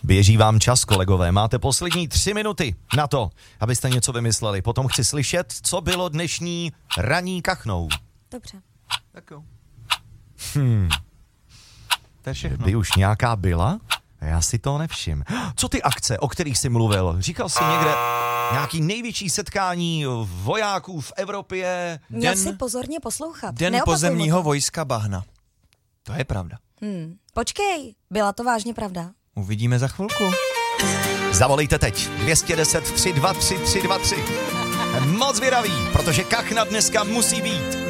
Běží vám čas, kolegové. Máte poslední 3 minuty na to, abyste něco vymysleli. Potom chci slyšet, co bylo dnešní ranní kachnou. Dobře. Tak jo. To je všechno. By už nějaká byla? Já si to nevšim. Co ty akce, o kterých jsi mluvil? Říkal jsi někde nějaký největší setkání vojáků v Evropě? Měl si pozorně poslouchat. Den Neopakuj pozemního mu to. vojska Bahna. To je pravda. Počkej, byla to vážně pravda? Uvidíme za chvilku. Zavolejte teď 210 323 323. Moc zvědavý, protože kachna dneska musí být.